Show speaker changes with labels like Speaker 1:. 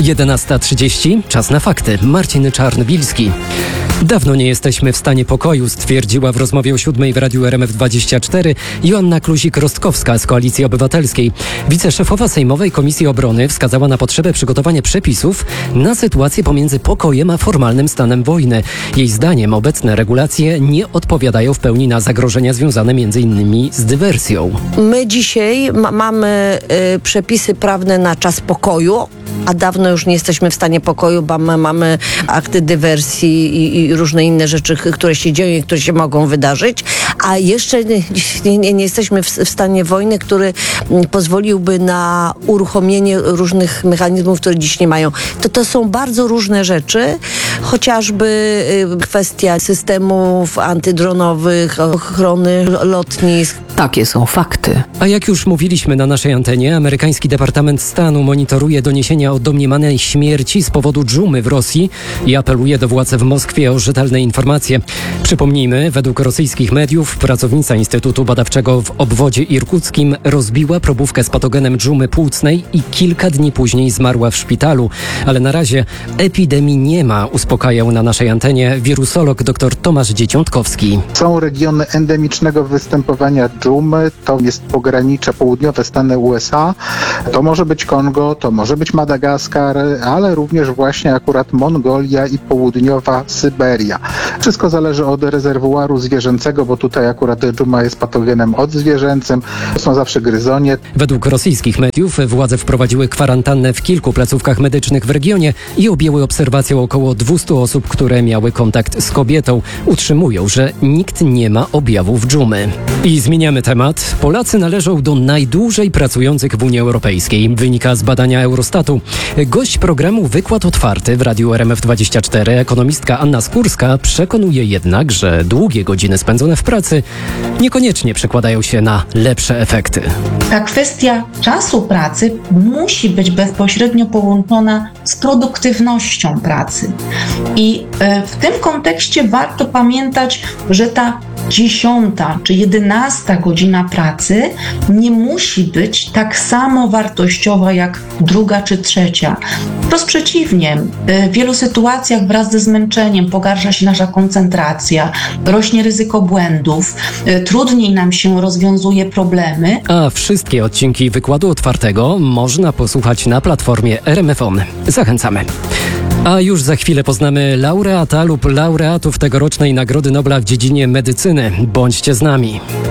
Speaker 1: 11:30. Czas na fakty. Marcin Czarnbilski. Dawno nie jesteśmy w stanie pokoju, stwierdziła w rozmowie o 7 w Radiu RMF24 Joanna Kluzik-Rostkowska z Koalicji Obywatelskiej. Wiceszefowa Sejmowej Komisji Obrony wskazała na potrzebę przygotowania przepisów na sytuację pomiędzy pokojem a formalnym stanem wojny. Jej zdaniem obecne regulacje nie odpowiadają w pełni na zagrożenia związane m.in. z dywersją.
Speaker 2: My dzisiaj mamy przepisy prawne na czas pokoju, a dawno już nie jesteśmy w stanie pokoju, bo mamy akty dywersji i różne inne rzeczy, które się dzieją i które się mogą wydarzyć, a jeszcze nie jesteśmy w stanie wojny, który pozwoliłby na uruchomienie różnych mechanizmów, które dziś nie mają. To są bardzo różne rzeczy, chociażby kwestia systemów antydronowych, ochrony lotnisk.
Speaker 3: Takie są fakty.
Speaker 1: A jak już mówiliśmy na naszej antenie, amerykański Departament Stanu monitoruje doniesienia o domniemanej śmierci z powodu dżumy w Rosji i apeluje do władz w Moskwie o rzetelne informacje. Przypomnijmy, według rosyjskich mediów pracownica Instytutu Badawczego w obwodzie irkuckim rozbiła probówkę z patogenem dżumy płucnej i kilka dni później zmarła w szpitalu. Ale na razie epidemii nie ma, uspokajał na naszej antenie wirusolog dr Tomasz Dzieciątkowski.
Speaker 4: Są regiony endemicznego występowania dżumy, to jest pogranicze południowe Stany USA, to może być Kongo, to może być Madagaskar, ale również właśnie akurat Mongolia i południowa Syberia. Wszystko zależy od rezerwuaru zwierzęcego, bo tutaj akurat dżuma jest patogenem odzwierzęcym, to są zawsze gryzonie.
Speaker 1: Według rosyjskich mediów władze wprowadziły kwarantannę w kilku placówkach medycznych w regionie i objęły obserwacją około 200 osób, które miały kontakt z kobietą. Utrzymują, że nikt nie ma objawów dżumy. I zmieniamy temat. Polacy należą do najdłużej pracujących w Unii Europejskiej. Wynika z badania Eurostatu. Gość programu Wykład Otwarty w Radiu RMF24, ekonomistka Anna Skórska, przekonuje jednak, że długie godziny spędzone w pracy niekoniecznie przekładają się na lepsze efekty.
Speaker 5: Ta kwestia czasu pracy musi być bezpośrednio połączona z produktywnością pracy. I w tym kontekście warto pamiętać, że ta 10. czy 11. godzina pracy nie musi być tak samo wartościowa jak 2. czy 3. Wprost przeciwnie, w wielu sytuacjach wraz ze zmęczeniem pogarsza się nasza koncentracja, rośnie ryzyko błędów, trudniej nam się rozwiązuje problemy.
Speaker 1: A wszystkie odcinki Wykładu Otwartego można posłuchać na platformie RMF On. Zachęcamy. A już za chwilę poznamy laureata lub laureatów tegorocznej Nagrody Nobla w dziedzinie medycyny. Bądźcie z nami.